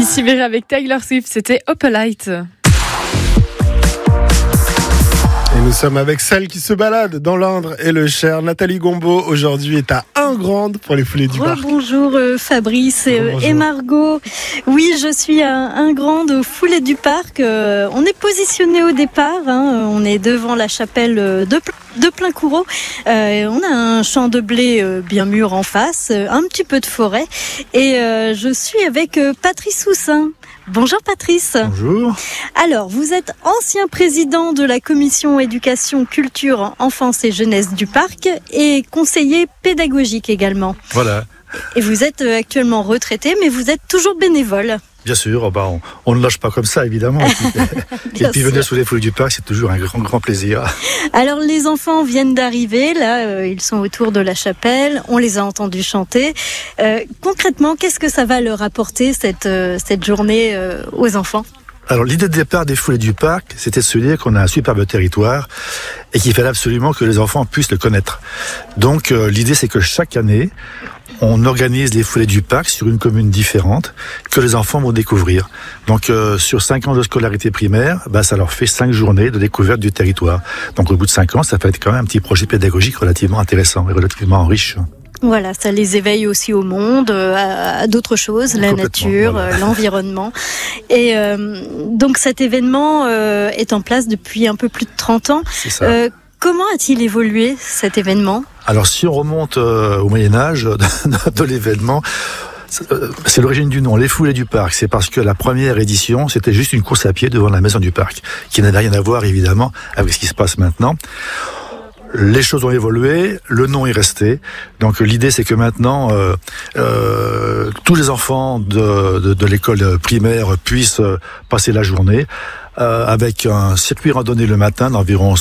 Ici Vera avec Taylor Swift, c'était Opalite. Et nous sommes avec celle qui se balade dans l'Indre et le Cher. Nathalie Gombaud, aujourd'hui, est à Ingrande pour les Foulées du Parc. Bonjour Fabrice et Margot. Oui, je suis à Ingrande aux Foulées du Parc. On est positionné au départ. On est devant la chapelle de Plaincourau. On a un champ de blé bien mûr en face, un petit peu de forêt. Et je suis avec Patrice Houssin. Bonjour Patrice. Bonjour. Alors, vous êtes ancien président de la commission éducation, culture, enfance et jeunesse du parc et conseiller pédagogique également. Voilà. Et vous êtes actuellement retraité, mais vous êtes toujours bénévole. Bien sûr, on ne lâche pas comme ça, évidemment. Et puis venir sous les Foulées du Parc, c'est toujours un grand plaisir. Alors, les enfants viennent d'arriver, là, ils sont autour de la chapelle, on les a entendus chanter. Concrètement, qu'est-ce que ça va leur apporter, cette journée aux enfants ? Alors, l'idée de départ des Foulées du Parc, c'était de se dire qu'on a un superbe territoire et qu'il fallait absolument que les enfants puissent le connaître. Donc, l'idée, c'est que chaque année, on organise les Foulées du Parc sur une commune différente que les enfants vont découvrir. Donc, sur 5 ans de scolarité primaire, ça leur fait 5 journées de découverte du territoire. Donc, au bout de 5 ans, ça peut être quand même un petit projet pédagogique relativement intéressant et relativement riche. Voilà, ça les éveille aussi au monde, à d'autres choses, la nature, voilà. L'environnement. Et donc cet événement est en place depuis un peu plus de 30 ans. C'est ça. Comment a-t-il évolué cet événement ? Alors si on remonte au Moyen-Âge de l'événement, c'est l'origine du nom, les Foulées du Parc. C'est parce que la première édition, c'était juste une course à pied devant la maison du parc, qui n'avait rien à voir évidemment avec ce qui se passe maintenant. Les choses ont évolué, le nom est resté. Donc l'idée c'est que maintenant tous les enfants de l'école primaire puissent passer la journée avec un circuit randonnée le matin d'environ